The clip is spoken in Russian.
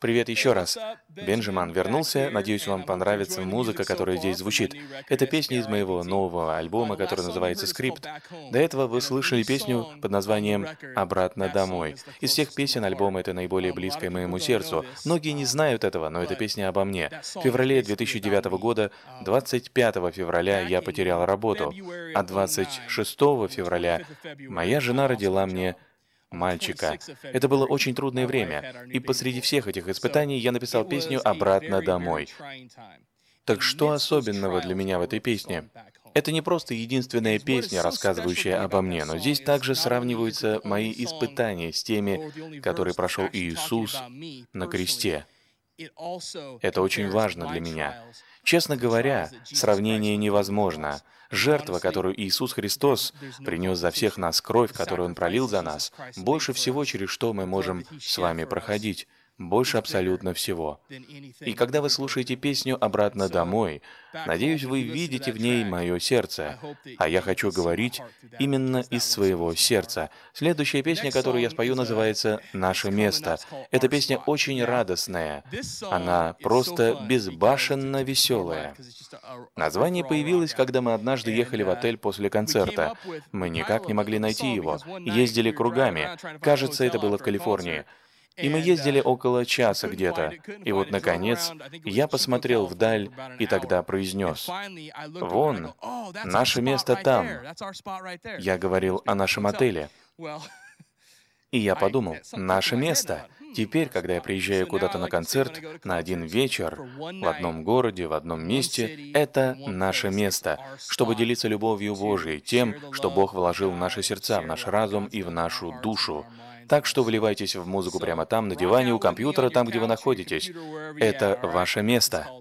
Привет еще раз. Бенджамин вернулся. Надеюсь, вам понравится музыка, которая здесь звучит. Это песня из моего нового альбома, который называется «Скрипт». До этого вы слышали песню под названием «Обратно домой». Из всех песен альбома это наиболее близкая моему сердцу. Многие не знают этого, но эта песня обо мне. В феврале 2009 года, 25 февраля, я потерял работу, а 26 февраля моя жена родила мне мальчика. Это было очень трудное время, и посреди всех этих испытаний я написал песню «Обратно домой». Так что особенного для меня в этой песне? Это не просто единственная песня, рассказывающая обо мне, но здесь также сравниваются мои испытания с теми, которые прошел Иисус на кресте. Это очень важно для меня. Честно говоря, сравнение невозможно. Жертва, которую Иисус Христос принес за всех нас, кровь, которую Он пролил за нас, больше всего, через что мы можем с вами проходить. Больше абсолютно всего. И когда вы слушаете песню «Обратно домой», надеюсь, вы видите в ней мое сердце. А я хочу говорить именно из своего сердца. Следующая песня, которую я спою, называется «Наше место». Эта песня очень радостная. Она просто безбашенно веселая. Название появилось, когда мы однажды ехали в отель после концерта. Мы никак не могли найти его. Ездили кругами. Кажется, это было в Калифорнии. И мы ездили около часа где-то. И вот, наконец, я посмотрел вдаль и тогда произнес: «Вон, наше место там». Я говорил о нашем отеле. И я подумал, наше место. Теперь, когда я приезжаю куда-то на концерт, на один вечер, в одном городе, в одном месте, это наше место, чтобы делиться любовью Божией, тем, что Бог вложил в наши сердца, в наш разум и в нашу душу. Так что вливайтесь в музыку прямо там, на диване, у компьютера, там, где вы находитесь. Это ваше место.